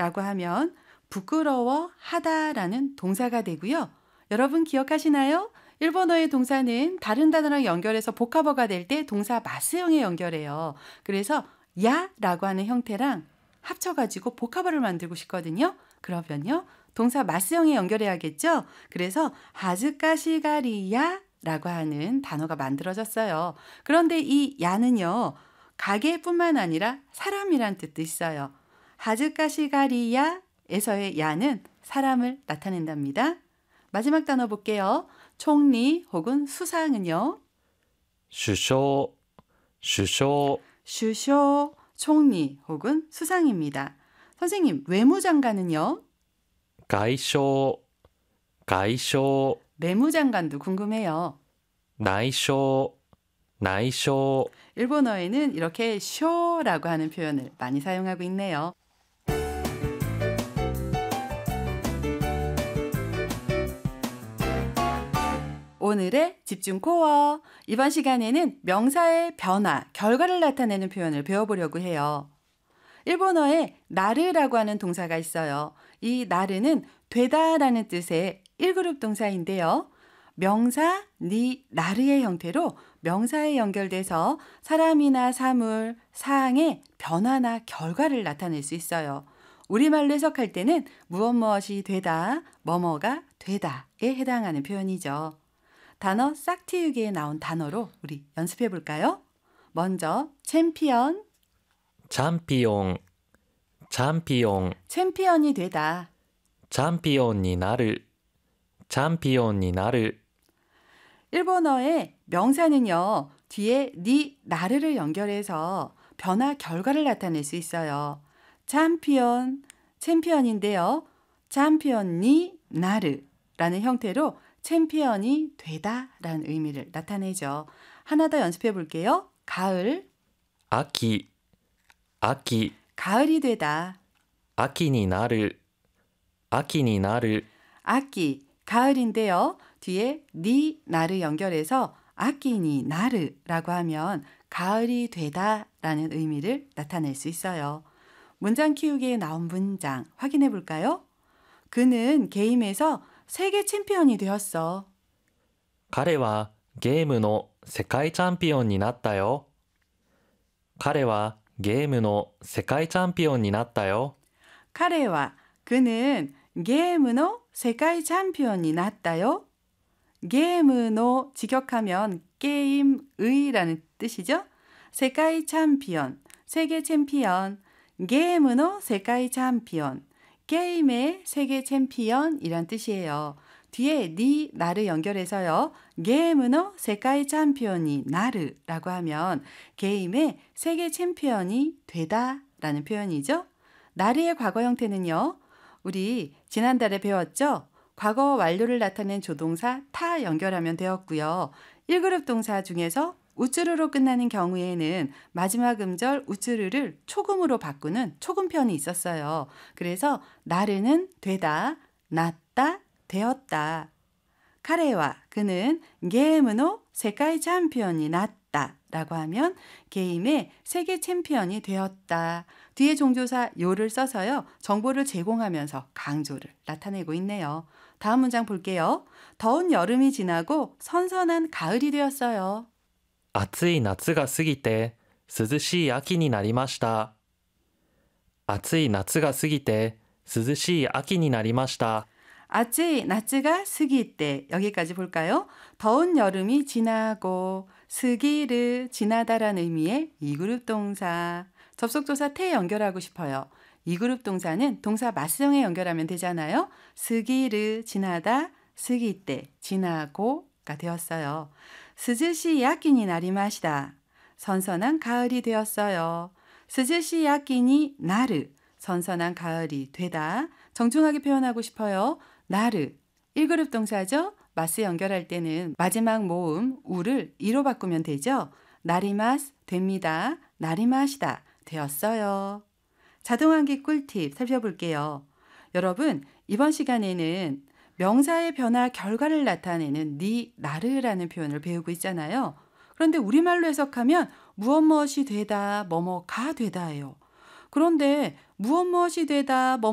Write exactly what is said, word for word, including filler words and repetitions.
라고 하면 부끄러워하다라는 동사가 되고요. 여러분 기억하시나요? 일본어의 동사는 다른 단어랑 연결해서 복합어가 될 때 동사 마스형에 연결해요. 그래서 야라고 하는 형태랑 합쳐가지고 복합어를 만들고 싶거든요. 그러면요. 동사 마스형에 연결해야겠죠? 그래서 하즈카시가리야 라고 하는 단어가 만들어졌어요. 그런데 이 야는요. 가게뿐만 아니라 사람이란 뜻도 있어요. 하즈카시가리야 에서의 야는 사람을 나타낸답니다. 마지막 단어 볼게요. 총리 혹은 수상은요. 首相、首相、 슈쇼, 총리 혹은 수상입니다. 선생님, 외무장관은요? 外相、外相、 내무장관도 궁금해요. 内相、内相、 일본어에는 이렇게 쇼라고 하는 표현을 많이 사용하고 있네요. 오늘의 집중 코어. 이번 시간에는 명사의 변화, 결과를 나타내는 표현을 배워보려고 해요. 일본어에 나르라고 하는 동사가 있어요. 이 나르는 되다라는 뜻의 일 그룹 동사인데요. 명사 니 나르의 형태로 명사에 연결돼서 사람이나 사물, 사항의 변화나 결과를 나타낼 수 있어요. 우리말로 해석할 때는 무엇 무엇이 되다, 뭐뭐가 되다에 해당하는 표현이죠. 단어 싹틔우기에 나온 단어로 우리 연습해 볼까요? 먼저 챔피언, チャンピオン、チャンピオン、 챔피언이 되다. チャンピオンになる、チャンピオンになる、 일본어의 명사는요. 뒤에 니, 나르를 연결해서 변화, 결과를 나타낼 수 있어요. 챔피언, 챔피언인데요. 챔피언이 나르라는 형태로 챔피언이 되다라는 의미를 나타내죠. 하나 더 연습해 볼게요. 가을, 秋、秋、 가을이 되다. 秋になる、秋になる、 악기, 가을인데요. 뒤에 니, 나를 연결해서 아끼니 나르라고 하면 가을이 되다라는 의미를 나타낼 수 있어요. 문장 키우기에 나온 문장 확인해 볼까요? 그는 게임에서 세계 챔피언이 되었어. 彼はゲームの世界チャンピオンになったよ。彼はゲームの世界チャンピオンになったよ。 카레와 그는 게임의 세계 챔피언이 났다요. 게임의 직역하면 게임의라는 뜻이죠. 세계 챔피언, 세계 챔피언, 게임의 세계 챔피언, 게임의 세계 챔피언이란 뜻이에요. 뒤에 니, 나를 연결해서요. 게임의 세계 챔피언이 나르라고 하면 게임의 세계 챔피언이 되다라는 표현이죠. 나르의 과거 형태는요. 우리 지난달에 배웠죠? 과거 완료를 나타낸 조동사 타 연결하면 되었고요. 일 그룹 동사 중에서 우쭈르로 끝나는 경우에는 마지막 음절 우쭈르를 초금으로 바꾸는 초금편이 있었어요. 그래서 나르는 되다, 났다, 되었다. 카레와 그는 게임의 세계 챔피언이 났다 라고 하면 게임의 세계 챔피언이 되었다. 뒤에 종조사 요를 써서요. 정보를 제공하면서 강조를 나타내고 있네요. 다음 문장 볼게요. 더운 여름이 지나고 선선한 가을이 되었어요. 暑い夏が過ぎて涼しい秋になりました。暑い夏が過ぎて涼しい秋になりました。 아찌 나츠가 스기 때 여기까지 볼까요? 더운 여름이 지나고 스기를 지나다라는 의미의 이 그룹 동사. 접속조사 태 연결하고 싶어요. 이 그룹 동사는 동사 마스형에 연결하면 되잖아요. 스기를 지나다 스기 때 지나고가 되었어요. 스즈시 야끼니 나리마시다. 선선한 가을이 되었어요. 스즈시 야끼니 나르. 선선한 가을이 되다. 정중하게 표현하고 싶어요. 나르. 일 그룹 동사죠. 마스 연결할 때는 마지막 모음 우를 이로 바꾸면 되죠. 나리마스 됩니다. 나리마시다 되었어요. 자동환기 꿀팁 살펴볼게요. 여러분 이번 시간에는 명사의 변화 결과를 나타내는 니, 나르라는 표현을 배우고 있잖아요. 그런데 우리말로 해석하면 무엇 무엇이 되다, 뭐뭐가 되다예요. 그런데 무엇 무엇이 되다, 뭐